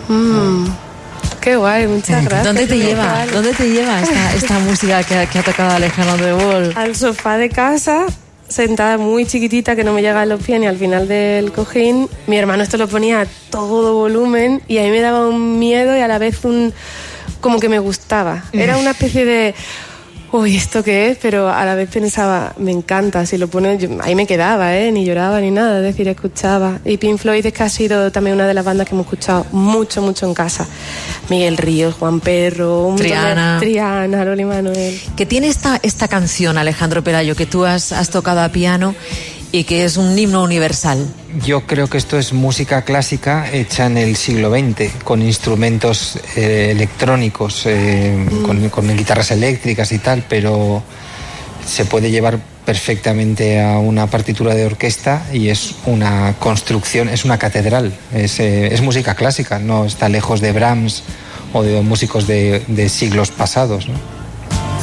Qué guay, muchas gracias. ¿Dónde te lleva esta música que ha tocado Alejandro de Bol? Al sofá de casa, sentada muy chiquitita, que no me llega a los pies ni al final del cojín. Mi hermano esto lo ponía a todo volumen y a mí me daba un miedo y a la vez como que me gustaba. Era una especie de... Uy, ¿esto qué es? Pero a la vez pensaba, me encanta, si lo pone, ahí me quedaba, ni lloraba ni nada, es decir, escuchaba. Y Pink Floyd es que ha sido también una de las bandas que hemos escuchado mucho en casa. Miguel Ríos, Juan Perro, Triana, Loli Manuel. Que tiene esta canción, Alejandro Pelayo, que tú has tocado a piano y que es un himno universal. Yo creo que esto es música clásica hecha en el siglo XX, con instrumentos electrónicos, con guitarras eléctricas y tal, pero se puede llevar perfectamente a una partitura de orquesta y es una construcción, es una catedral, es música clásica, no está lejos de Brahms o de músicos de siglos pasados, ¿no?